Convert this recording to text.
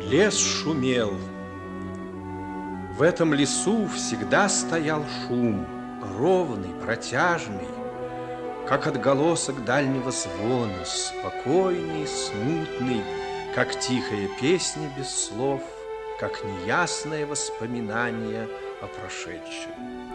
Лес шумел. В этом лесу всегда стоял шум, ровный, протяжный, как отголосок дальнего звона, спокойный, смутный, как тихая песня без слов, как неясное воспоминание о прошедшем.